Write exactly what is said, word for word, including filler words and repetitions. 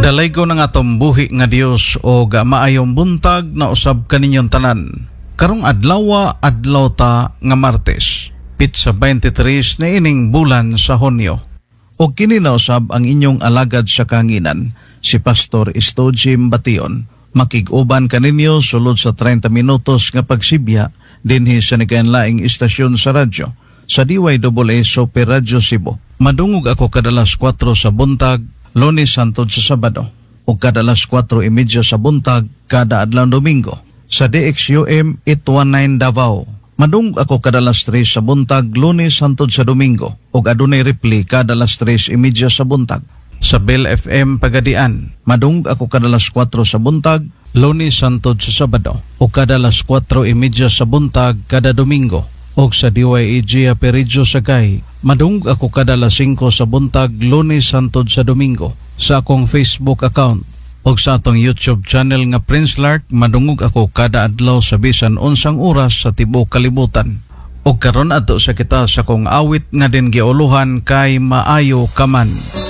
Dalay ko na nga buhi nga Dios o ga maayong buntag na usab kaninyong tanan. Karong adlaw adlaw ta nga Martes, pitsa twenty-three na ining bulan sa Hunyo. O kini na usab ang inyong alagad sa kanginan, si Pastor Estojim Bation. Makig-uban kaninyo sulod sa thirty minutos nga pagsibya dinhi sa nikainlaing istasyon sa radyo sa D Y A A Super Radio Cebu. Madungog ako kadalas four sa buntag, Lunes hangtod sa Sabado, o kadalas four thirty sa buntag kada adlaw Domingo sa D X U M eight nineteen Davao. Madungog ako kadalas three sa buntag, Lunes hangtod sa Domingo, o adunay replay kadalas three thirty sa buntag. Sa Bell F M Pagadian, madungog ako kadalas four sa buntag, Lunes hangtod sa Sabado, o kadalas four thirty sa buntag kada Domingo. O sa D Y A G Aperidio Sagay, madungog ako kadalas five sa buntag, Lunes hangtod sa Domingo. Sa akong Facebook account o sa atong YouTube channel nga Prince Lark, madungog ako kada adlaw sa bisan unsang oras sa tibuok kalibutan. O karon ato sa kita sa kong awit nga din giuluhan kay Maayo Kaman.